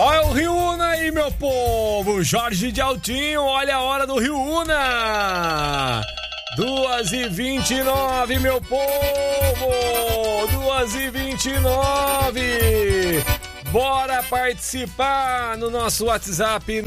Olha o Rio Una aí, meu povo. Jorge de Altinho, olha a hora do Rio Una. 2h29, meu povo. 2h29. Bora participar no nosso WhatsApp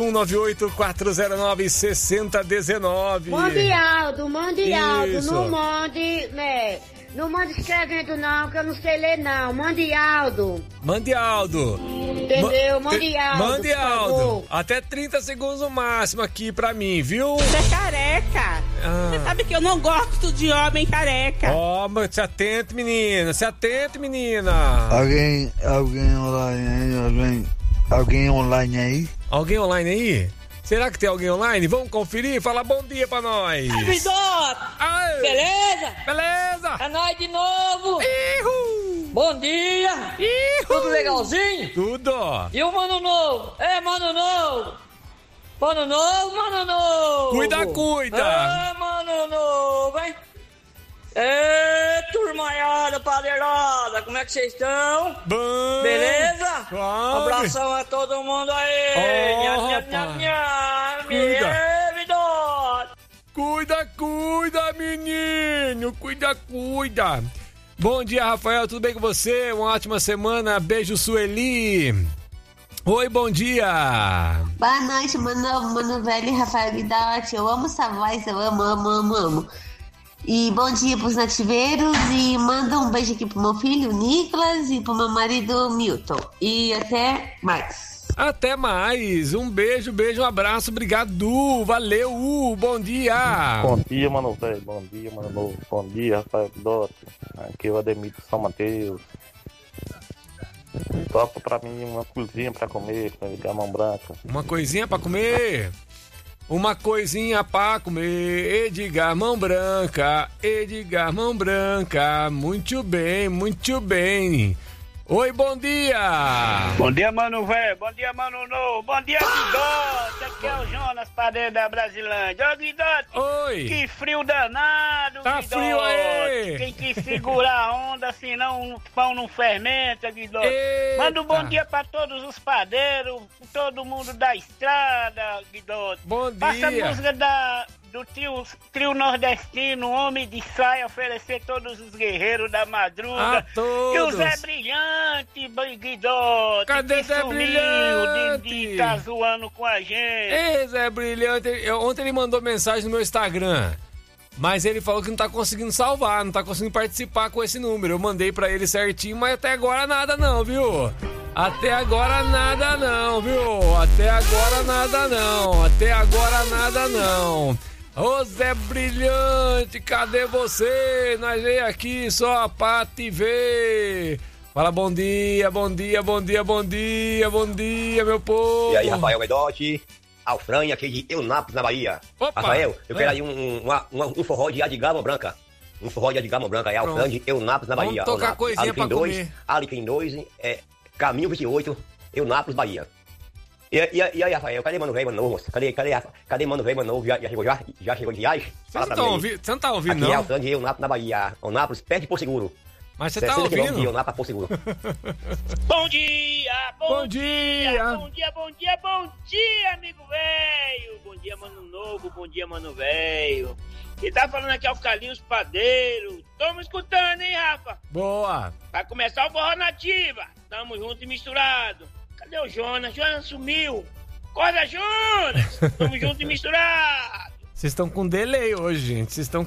9198-409-6019. Mande Aldo, não mande, né? Não mande escrevendo não, que eu não sei ler não. Mande Aldo. Entendeu? Mande Aldo. Até 30 segundos no máximo aqui pra mim, viu? Você é careca. Você sabe que eu não gosto de homem careca. Ó, mas se atente, menina. Alguém online aí? Alguém online aí? Alguém online aí? Será que tem alguém online? Vamos conferir? Fala bom dia pra nós. Vidota! Beleza? É nós de novo! Ihu! Bom dia! Ihu! Tudo legalzinho? Tudo! E o Mano Novo? Mano Novo! Mano Novo! Cuida! Mano Novo, hein? Turmaiada, padeirada, como é que vocês estão? Bom! Beleza? Suave. Abração a todo mundo aí! Cuida, menino! Cuida! Bom dia, Rafael, tudo bem com você? Uma ótima semana, beijo, Sueli! Oi, bom dia! Boa noite, mano velho Rafael Guidotti. Eu amo essa voz, eu amo. E bom dia pros nativeiros e manda um beijo aqui pro meu filho, Nicolas, e pro meu marido, Milton. E até mais. Até mais, um beijo, um abraço, obrigado, valeu, bom dia! Bom dia, mano velho, bom dia, Rafael Guidotti. Aqui é o Ademir de São Mateus. Toca pra mim uma coisinha pra comer, com gamão branca. Uma coisinha pra comer? Uma coisinha pra comer, Edgar Mão Branca, muito bem. Oi, bom dia! Bom dia, mano velho, bom dia, mano novo, bom dia, Guidotti, aqui é o Jonas, padeiro da Brasilândia. Ô, Guidotti, oi! Que frio danado, tá Guidotti. Frio aí! Tem que segurar a onda, senão o pão não fermenta, Guidotti. Eita. Manda um bom dia pra todos os padeiros, todo mundo da estrada, Guidotti. Bom dia! Passa a música do trio nordestino, Homem de Saia, oferecer todos os guerreiros da madruga. A todos. E o Zé Brilhante, Guidotti. Cadê Zé Brilhante? De tá zoando com a gente. Ei, Zé Brilhante, ontem ele mandou mensagem no meu Instagram, mas ele falou que não tá conseguindo salvar, não tá conseguindo participar com esse número. Eu mandei pra ele certinho, mas até agora nada não, viu? Até agora nada não. Ô Zé Brilhante, cadê você? Nós veio aqui só pra te ver. Fala bom dia, meu povo. E aí, Rafael Guidotti, Alfrânia aqui de Eunápolis, na Bahia. Opa, Rafael, eu quero aí um forró de Edgar Mão Branca. Um forró de Edgar Mão Branca, é Alfrânia de Eunápolis, na Bahia. Vamos tocar coisinha pra comer. Alecrim 2, Caminho 28, Eunápolis, Bahia. E aí, Rafael, cadê Mano Velho, Mano Novo? Cadê Mano Velho, Mano Novo? Já chegou de viagem? Você não tá ouvindo, aqui não? Aqui é Alfrânia de Eunápolis, na Bahia. Eunápolis, perto de Porto Seguro. Mas você tá ouvindo? Eunápolis, Porto Seguro. Bom dia, amigo velho. Bom dia, Mano Novo, bom dia, Mano Velho. E tá falando aqui é o Carlinhos Padeiro. Tamo escutando, hein, Rafa? Boa. Vai começar o Forró Nativa. Tamo junto e misturado. Cadê o Jonas? Jonas sumiu. Acorda, Jonas. Tamo junto e misturado. Vocês estão com delay hoje, gente. São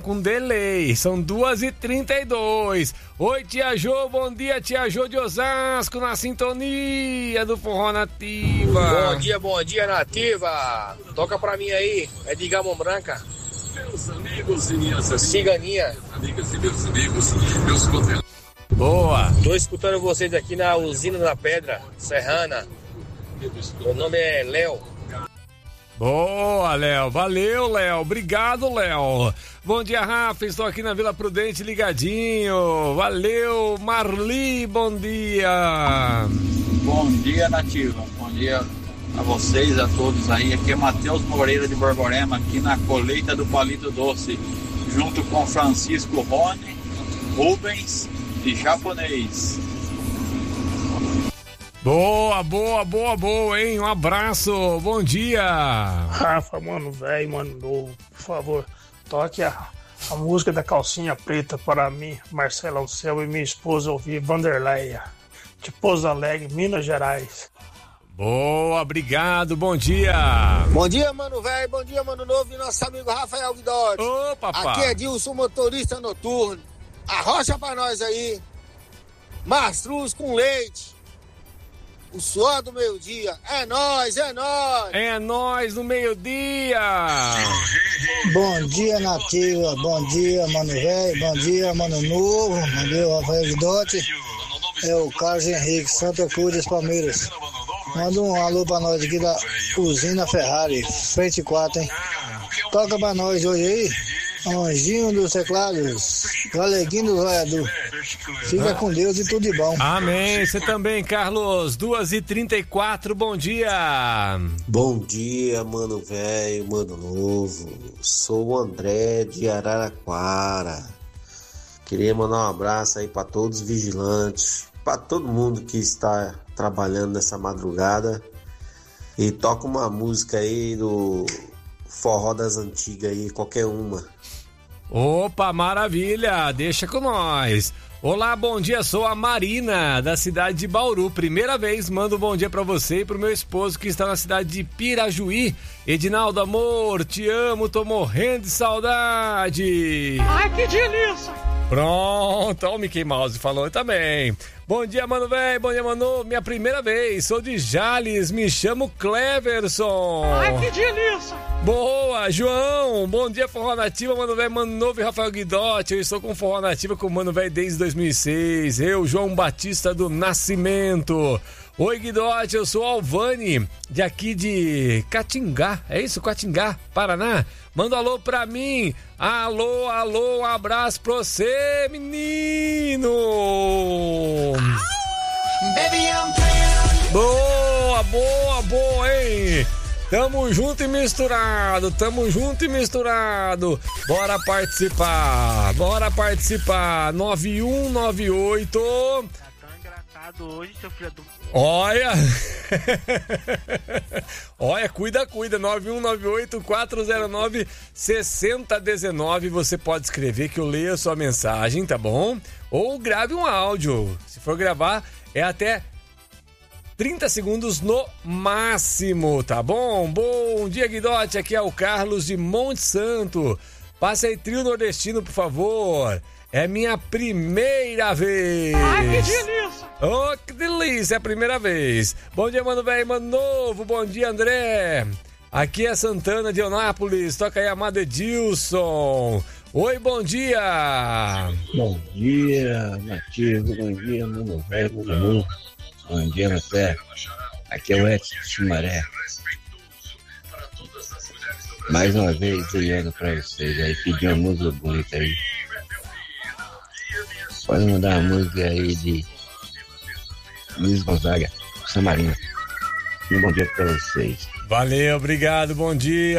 2h32. Oi, Tia Jô. Bom dia, Tia Jô de Osasco, na sintonia do Forró Nativa. Bom dia, Nativa. Toca pra mim aí. É de Gamão Branca. Meus amigos e minhas amigas. Ciganinha. Amigas e meus amigos, meus conterrâneos. Boa. Tô escutando vocês aqui na Usina da Pedra, Serrana. Meu nome é Léo. Boa, Léo. Valeu, Léo. Obrigado, Léo. Bom dia, Rafa. Estou aqui na Vila Prudente ligadinho. Valeu, Marli. Bom dia. Bom dia, Nativa. Bom dia a vocês, a todos aí. Aqui é Matheus Moreira de Borborema, aqui na colheita do Palito Doce, junto com Francisco Rony, Rubens e Japonês. Boa, hein? Um abraço, bom dia. Rafa, mano velho, mano novo, por favor, toque a música da calcinha preta para mim, Marcelão Céu e minha esposa ouvir Vanderleia, de Pouso Alegre, Minas Gerais. Boa, obrigado, bom dia. Bom dia, mano velho, bom dia, mano novo e nosso amigo Rafael Guidotti. Ô, papai. Aqui é Dilson, motorista noturno. Arrocha pra nós aí. Mastruz com leite. O suor do meio-dia. É nóis, é nóis. É nóis no meio-dia. Bom dia, Nativa. Bom dia, mano velho. Bom dia, mano novo. Bom dia, Rafael Guidotti. É o Carlos Henrique, Santa Cruz das Palmeiras. Manda um alô pra nós aqui da usina Ferrari, frente 4, hein? Toca pra nós hoje aí, Anjinho dos Teclados, Galeguinho do Roiador. Fica com Deus e tudo de bom. Amém, você também, Carlos, 2h34, bom dia. Bom dia, mano velho, mano novo. Sou o André de Araraquara. Queria mandar um abraço aí pra todos os vigilantes, pra todo mundo que está trabalhando nessa madrugada, e toca uma música aí do forró das antigas aí, qualquer uma. Opa, maravilha, deixa com nós. Olá, bom dia, sou a Marina, da cidade de Bauru, primeira vez, mando um bom dia pra você e pro meu esposo que está na cidade de Pirajuí. Edinaldo, amor, te amo, tô morrendo de saudade. Ai, que delícia. Pronto, o Mickey Mouse falou também. Bom dia, mano velho, bom dia, mano, minha primeira vez, sou de Jales, me chamo Cleverson. Ai, que delícia. Boa, João, bom dia, Forró Nativa, mano velho, mano novo e Rafael Guidotti, eu estou com Forró Nativa com o mano velho desde 2006, eu, João Batista do Nascimento. Oi, Guidotti, eu sou Alvani, de aqui de Catingá, é isso? Catingá, Paraná? Manda um alô pra mim, alô, um abraço pra você, menino! Boa, hein? Tamo junto e misturado. Bora participar. 9198. Tá tão engraçado hoje, seu filho do... Olha, cuida. 9198-409-6019. Você pode escrever que eu leio a sua mensagem, tá bom? Ou grave um áudio. Se for gravar, é até 30 segundos no máximo, tá bom? Bom dia, Guidotti. Aqui é o Carlos de Monte Santo. Passa aí trio nordestino, por favor. É minha primeira vez. Ai, que delícia. Oh, que delícia, é a primeira vez. Bom dia, mano velho, mano novo. Bom dia, André. Aqui é Santana de Eunápolis. Toca aí, amado Edilson. Oi, bom dia. Bom dia, Nativo. Bom dia, mano velho, mano novo. Bom dia, meu pé. Aqui é o Edson de Sumaré. Mais uma vez, ligando pra vocês aí, pedir uma música bonita aí. Pode mandar uma música aí de Luiz Gonzaga, Samarina. Um bom dia pra vocês. Valeu, obrigado, bom dia.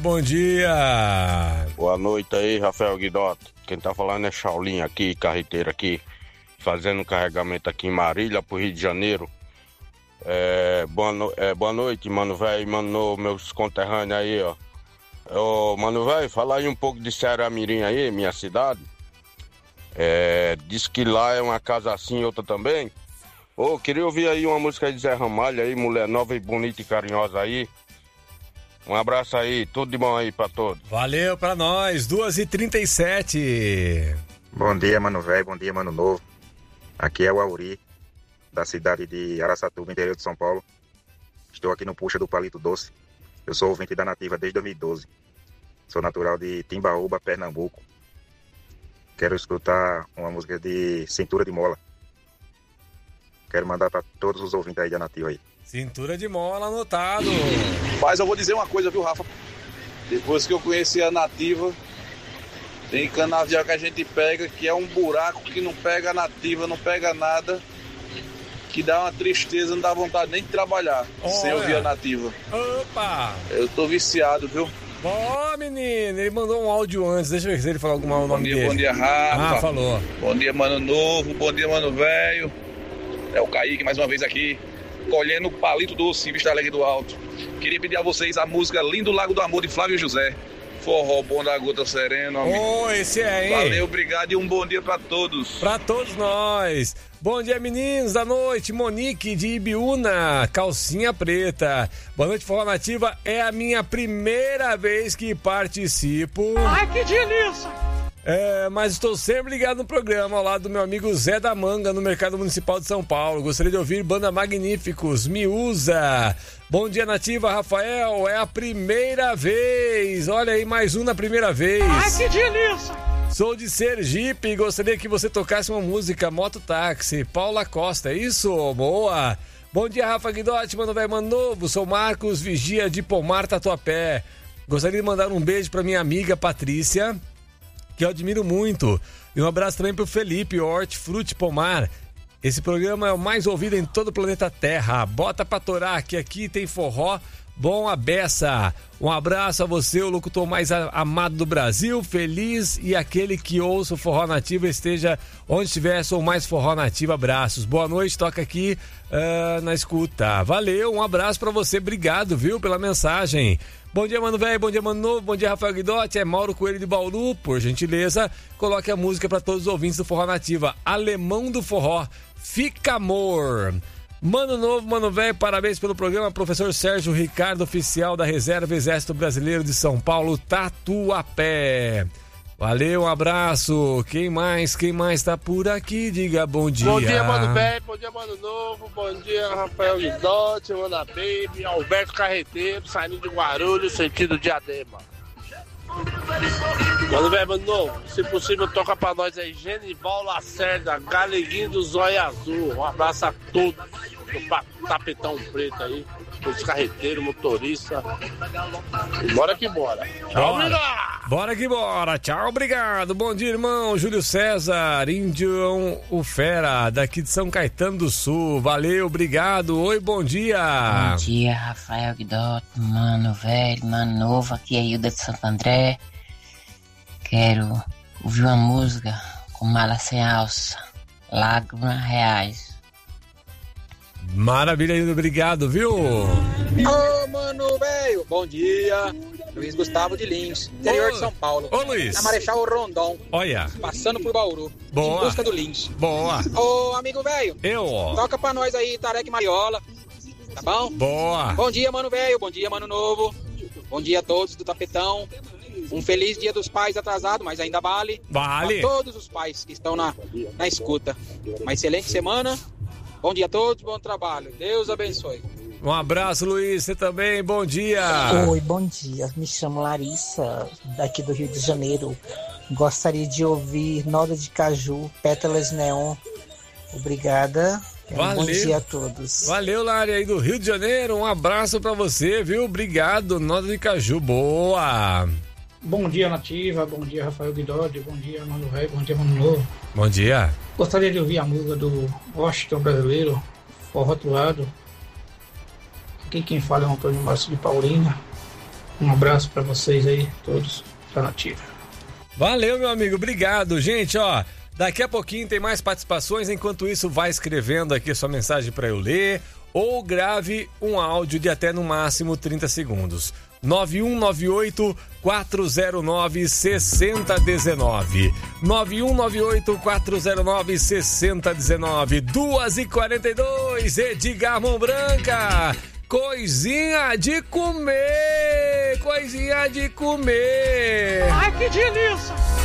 Boa noite aí, Rafael Guidotti. Quem tá falando é Chaulinho aqui, carreteiro aqui, fazendo carregamento aqui em Marília, pro Rio de Janeiro. Boa noite, mano velho, mano, meus conterrâneos aí, ó. Mano velho, fala aí um pouco de Ceará-Mirim aí, minha cidade. Diz que lá é uma casa assim, outra também. Queria ouvir aí uma música de Zé Ramalho aí, mulher nova e bonita e carinhosa aí. Um abraço aí, tudo de bom aí pra todos. Valeu pra nós, 2h37. Bom dia, mano velho, bom dia, mano novo. Aqui é o Auri, da cidade de Araçatuba, interior de São Paulo. Estou aqui no Puxa do Palito Doce. Eu sou ouvinte da Nativa desde 2012. Sou natural de Timbaúba, Pernambuco. Quero escutar uma música de Cintura de Mola. Quero mandar para todos os ouvintes aí da Nativa aí. Cintura de Mola, anotado. Mas eu vou dizer uma coisa, viu, Rafa? Depois que eu conheci a Nativa, tem canavial que a gente pega, que é um buraco que não pega a Nativa, não pega nada, que dá uma tristeza, não dá vontade nem de trabalhar. Olha. Sem ouvir a Nativa. Opa! Eu tô viciado, viu? Menino, ele mandou um áudio antes, deixa eu ver se ele falou algum nome dele. Bom dia, Rafa. Falou. Bom dia, mano novo, bom dia, mano velho. É o Kaique mais uma vez aqui. colhendo palito doce em Vista Alegre do Alto. Queria pedir a vocês a música Lindo Lago do Amor de Flávio José. Forró bom da gota serena, amigo. Oh, esse é, hein? Valeu, obrigado e um bom dia pra todos. Pra todos nós. Bom dia, meninos da noite. Monique de Ibiúna, calcinha preta. Boa noite, Forró Nativa. É a minha primeira vez que participo. Ai, que delícia! Mas estou sempre ligado no programa, ao lado do meu amigo Zé da Manga, no Mercado Municipal de São Paulo. Gostaria de ouvir Banda Magníficos, Miúza. Bom dia, Nativa, Rafael. É a primeira vez. Olha aí, mais um na primeira vez. Ai, que delícia! Sou de Sergipe e gostaria que você tocasse uma música Mototáxi. Paula Costa, é isso? Boa! Bom dia, Rafa Guidotti, mano velho, mano novo. Sou Marcos Vigia de Pomar, Tatuapé. Gostaria de mandar um beijo pra minha amiga Patrícia, que eu admiro muito. E um abraço também pro Felipe Hortifruti Pomar. Esse programa é o mais ouvido em todo o planeta Terra. Bota pra torar, que aqui tem forró bom a beça. Um abraço a você, o locutor mais amado do Brasil, feliz, e aquele que ouça o Forró Nativa, esteja onde estiver, sou mais Forró Nativa. Abraços, boa noite, toca aqui na escuta. Valeu, um abraço pra você, obrigado, viu, pela mensagem. Bom dia, mano velho, bom dia, mano novo, bom dia, Rafael Guidotti, é Mauro Coelho de Bauru. Por gentileza, coloque a música para todos os ouvintes do Forró Nativa, Alemão do Forró, Fica Amor. Mano novo, mano velho, parabéns pelo programa, professor Sérgio Ricardo, oficial da Reserva Exército Brasileiro de São Paulo, Tatuapé. Valeu, um abraço. Quem mais tá por aqui? Diga bom dia. Bom dia, mano velho, bom dia, mano novo, bom dia, Rafael Guidotti, Ana Baby, Alberto Carreteiro, saindo de Guarulhos, sentido Diadema. Mano velho, mano novo, se possível toca pra nós aí, Genival Lacerda, Galeguinho do Zóio Azul. Um abraço a todos do Tapetão Preto aí, os carreteiros, motorista. E bora que bora. Tchau, obrigado. Bora que bora. Tchau, obrigado. Bom dia, irmão. Júlio César, Índio o Fera, daqui de São Caetano do Sul. Valeu, obrigado. Oi, bom dia. Bom dia, Rafael Guidotti, mano velho, mano novo. Aqui é Hilda de Santo André. Quero ouvir uma música com Mala Sem Alça, Lágrimas Reais. Maravilha, Hilda, obrigado, viu? Ô, mano velho, bom dia. Luiz Gustavo de Lins, interior de São Paulo. Ô, Luiz. Na Marechal Rondon. Olha. Passando por Bauru. Boa. Em busca do Lins. Boa. Ô, amigo velho. Eu. Toca pra nós aí, Tarek Mariola. Tá bom? Boa. Bom dia, mano velho. Bom dia, mano novo. Bom dia a todos do Tapetão. Um feliz Dia dos Pais atrasado, mas ainda vale. Vale. A todos os pais que estão na escuta. Uma excelente semana. Bom dia a todos, bom trabalho. Deus abençoe. Um abraço, Luiz. Você também, bom dia. Oi, bom dia. Me chamo Larissa, daqui do Rio de Janeiro. Gostaria de ouvir Noda de Caju, Pétalas Neon. Obrigada. Valeu. Bom dia a todos. Valeu, Lari, aí do Rio de Janeiro. Um abraço pra você, viu? Obrigado, Noda de Caju. Boa. Bom dia, Nativa. Bom dia, Rafael Guidotti. Bom dia, Mano Velho. Bom dia, Mano Novo. Bom dia. Gostaria de ouvir a música do Washington Brasileiro, Forró Rotulado. Aqui quem fala é o Antônio Márcio de Paulina. Um abraço pra vocês aí, todos da Nativa. Valeu, meu amigo. Obrigado, gente. Ó, daqui a pouquinho tem mais participações. Enquanto isso, vai escrevendo aqui sua mensagem pra eu ler ou grave um áudio de até no máximo 30 segundos. 9198-409-6019. 9198-409-6019. 2h42, Edgar Mão Branca. Coisinha de comer. Coisinha de comer. Ai, que delícia.